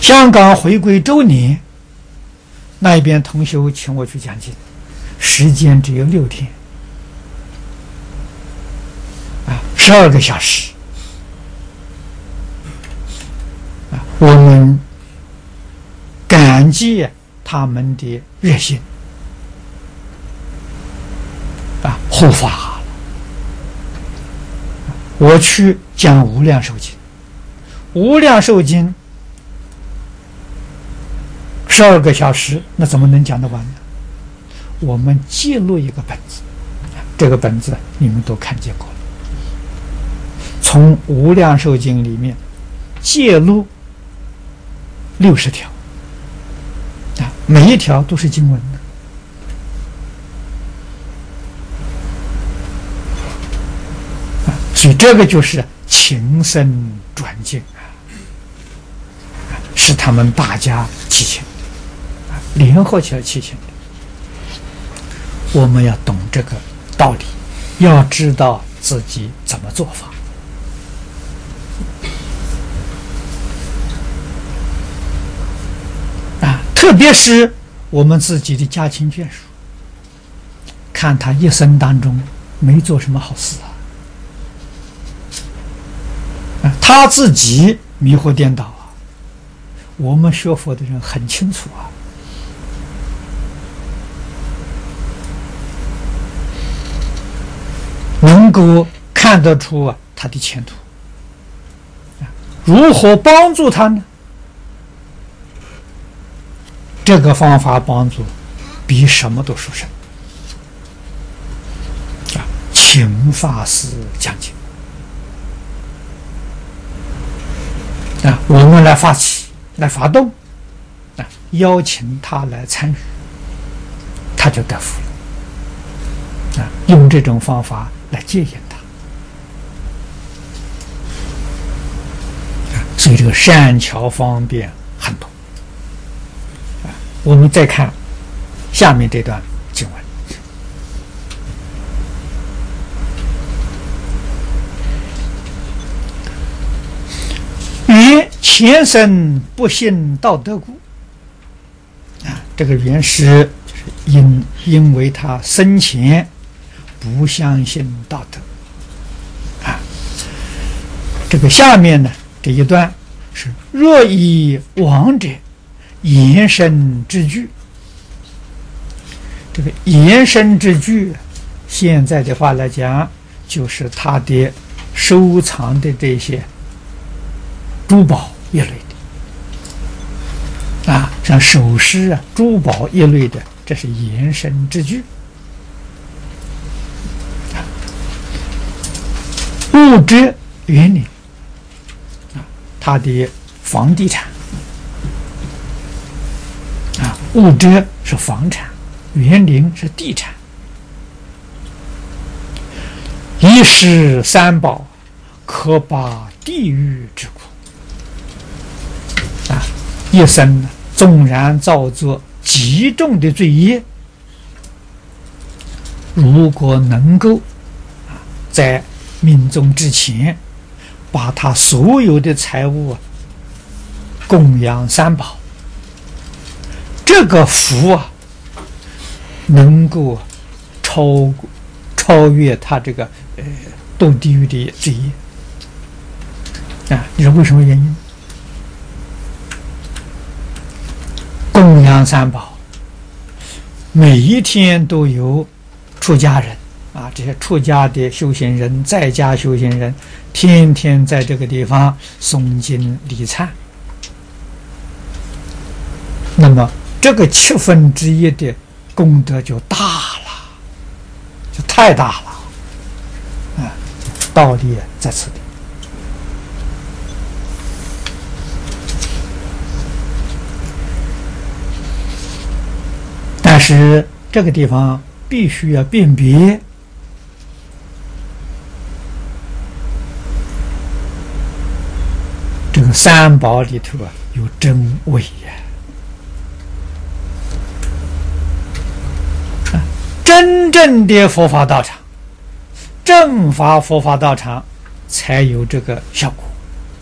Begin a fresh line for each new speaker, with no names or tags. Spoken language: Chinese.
香港回归周年，那一边同修请我去讲经，时间只有6天，12个小时，我们感激他们的热心，护法。我去讲无量寿经，无量寿经12个小时，那怎么能讲得完呢？我们记录一个本子，这个本子你们都看见过了。从无量寿经里面记录60条，每一条都是经文的。所以这个就是情深转境是他们大家祈请联合起来祈请的。我们要懂这个道理，要知道自己怎么做法。特别是我们自己的家亲眷属，看他一生当中没做什么好事他自己迷惑颠倒我们学佛的人很清楚能够看得出他的前途。如何帮助他呢？这个方法帮助比什么都殊胜请法师讲经我们来发起，来发动邀请他来参与，他就得福了用这种方法来戒引他所以这个善巧方便很多我们再看下面这段经文，曰前生不信道德故这个原诗就是因为他生前不相信道德这个下面呢这一段是若以往者延伸之句，这个延伸之句现在的话来讲就是他的收藏的这些珠宝一类的像首饰珠宝一类的，这是延伸之句物质园林他的房地产物质是房产，园林是地产，一食三宝可拔地狱之苦一生纵然造作极重的罪业，如果能够在命终之前把他所有的财物供养三宝，这个福能够超越他这个堕地狱的罪业你说为什么原因？供养三宝，每一天都有出家人这些出家的修行人，在家修行人，天天在这个地方诵经礼忏，那么这个1/7的功德就大了，就太大了道理在此地。但是这个地方必须要辨别这个三宝里头有真伪真正的佛法道场，正法佛法道场才有这个效果